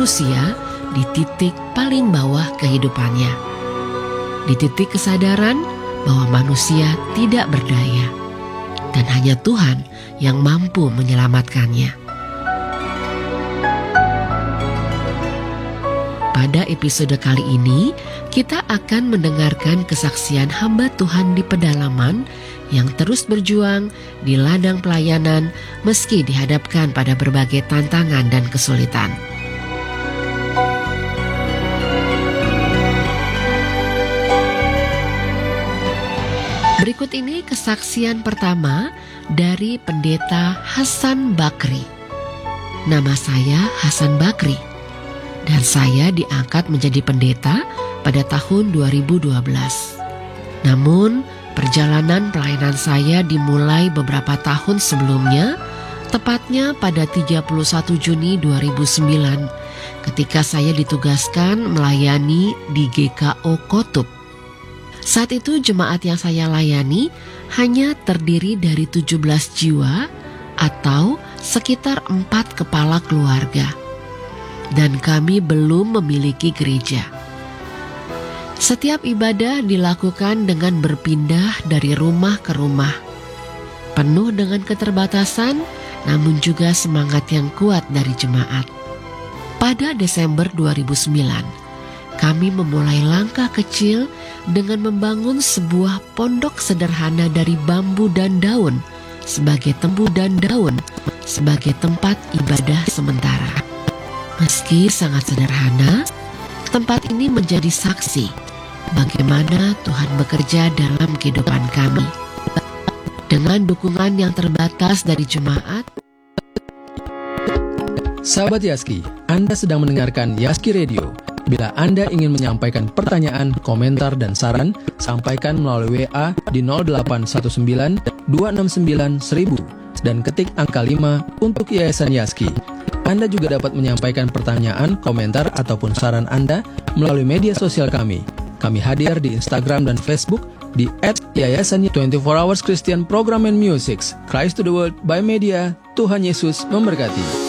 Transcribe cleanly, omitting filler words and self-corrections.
manusia di titik paling bawah kehidupannya. Di titik kesadaran bahwa manusia tidak berdaya dan hanya Tuhan yang mampu menyelamatkannya. Pada episode kali ini, kita akan mendengarkan kesaksian hamba Tuhan di pedalaman yang terus berjuang di ladang pelayanan meski dihadapkan pada berbagai tantangan dan kesulitan. Berikut ini kesaksian pertama dari Pendeta Hasan Bakri. Nama saya Hasan Bakri dan saya diangkat menjadi pendeta pada tahun 2012. Namun, perjalanan pelayanan saya dimulai beberapa tahun sebelumnya, tepatnya pada 31 Juni 2009, ketika saya ditugaskan melayani di GKO Kotub. Saat itu jemaat yang saya layani hanya terdiri dari 17 jiwa atau sekitar 4 kepala keluarga. Dan kami belum memiliki gereja. Setiap ibadah dilakukan dengan berpindah dari rumah ke rumah. Penuh dengan keterbatasan, namun juga semangat yang kuat dari jemaat. Pada Desember 2009, kami memulai langkah kecil dengan membangun sebuah pondok sederhana dari bambu dan daun sebagai tempat ibadah sementara. Meski sangat sederhana, tempat ini menjadi saksi bagaimana Tuhan bekerja dalam kehidupan kami. Dengan dukungan yang terbatas dari jemaat. Sahabat Yaski, Anda sedang mendengarkan Yaski Radio. Bila Anda ingin menyampaikan pertanyaan, komentar, dan saran, sampaikan melalui WA di 0819 269 1000 dan ketik angka 5 untuk Yayasan Yaski. Anda juga dapat menyampaikan pertanyaan, komentar, ataupun saran Anda melalui media sosial kami. Kami hadir di Instagram dan Facebook di @Yayasan 24 Hours Christian Program and Music. Christ to the World by Media. Tuhan Yesus memberkati.